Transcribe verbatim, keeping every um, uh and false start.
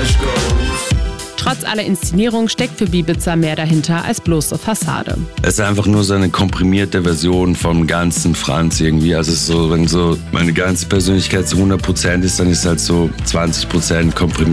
cash goes. Trotz aller Inszenierung steckt für Bibiza mehr dahinter als bloße Fassade. Es ist einfach nur so eine komprimierte Version vom ganzen Franz irgendwie. Also es ist so, wenn so meine ganze Persönlichkeit zu hundert Prozent ist, dann ist halt so zwanzig Prozent komprimiert.